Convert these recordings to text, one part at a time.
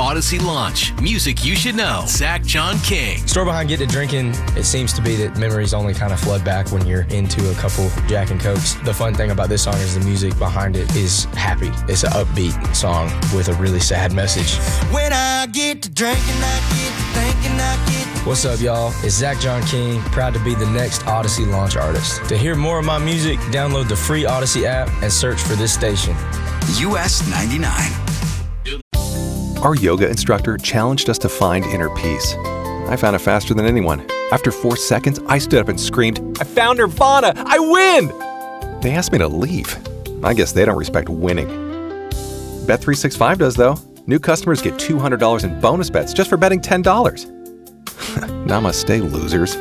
Odyssey launch. Music you should know. Zach John King. Story behind Get to Drinking, it seems to be that memories only kind of flood back when you're into a couple Jack and Cokes. The fun thing about this song is the music behind it is happy. It's an upbeat song with a really sad message. When I get to drinking, I get to thinking, I get to... What's up, y'all? It's Zach John King, proud to be the next Odyssey launch artist. To hear more of my music, download the free Odyssey app and search for this station. US 99. Our yoga instructor challenged us to find inner peace. I found it faster than anyone. After 4 seconds, I stood up and screamed, "I found Nirvana! I win!" They asked me to leave. I guess they don't respect winning. Bet365 does, though. New customers get $200 in bonus bets just for betting $10. Namaste, losers.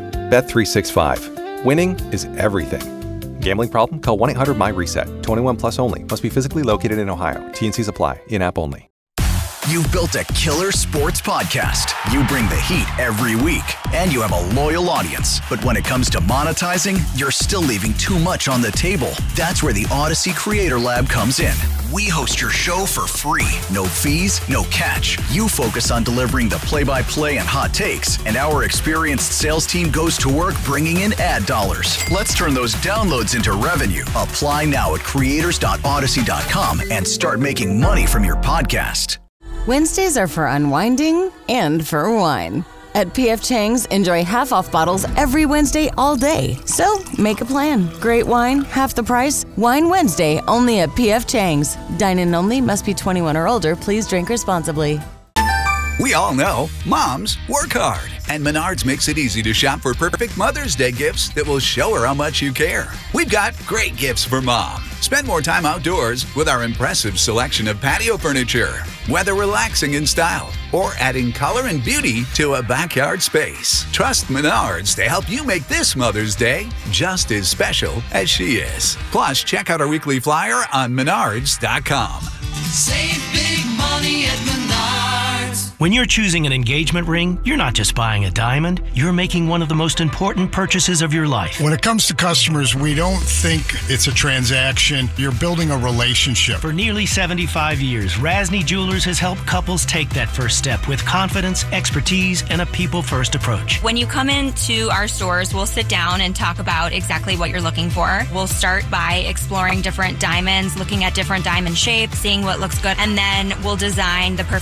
Bet365. Winning is everything. Gambling problem? Call 1-800-MY-RESET. 21 plus only. Must be physically located in Ohio. T&Cs apply. In-app only. You've built a killer sports podcast. You bring the heat every week, and you have a loyal audience. But when it comes to monetizing, you're still leaving too much on the table. That's where the Odyssey Creator Lab comes in. We host your show for free. No fees, no catch. You focus on delivering the play-by-play and hot takes, and our experienced sales team goes to work bringing in ad dollars. Let's turn those downloads into revenue. Apply now at creators.odyssey.com and start making money from your podcast. Wednesdays are for unwinding and for wine. At P.F. Chang's, enjoy half-off bottles every Wednesday all day. So, make a plan. Great wine, half the price. Wine Wednesday, only at P.F. Chang's. Dine-in only, must be 21 or older. Please drink responsibly. We all know moms work hard, and Menards makes it easy to shop for perfect Mother's Day gifts that will show her how much you care. We've got great gifts for mom. Spend more time outdoors with our impressive selection of patio furniture, whether relaxing in style or adding color and beauty to a backyard space. Trust Menards to help you make this Mother's Day just as special as she is. Plus, check out our weekly flyer on menards.com. Save big money at Menards. When you're choosing an engagement ring, you're not just buying a diamond, you're making one of the most important purchases of your life. When it comes to customers, we don't think it's a transaction. You're building a relationship. For nearly 75 years, Rasny Jewelers has helped couples take that first step with confidence, expertise, and a people-first approach. When you come into our stores, we'll sit down and talk about exactly what you're looking for. We'll start by exploring different diamonds, looking at different diamond shapes, seeing what looks good, and then we'll design the perfect